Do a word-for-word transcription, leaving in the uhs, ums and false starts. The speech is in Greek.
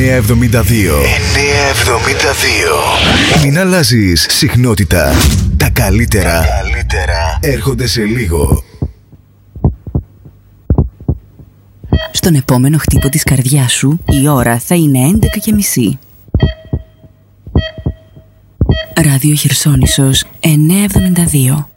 εννιακόσια εβδομήντα δύο. εννιακόσια εβδομήντα δύο. Μην αλλάζεις συχνότητα. Τα καλύτερα, Τα καλύτερα έρχονται σε λίγο. Στον επόμενο χτύπο της καρδιάς σου η ώρα θα είναι έντεκα και μισή. Ράδιο Χερσόνησος εννιακόσια εβδομήντα δύο.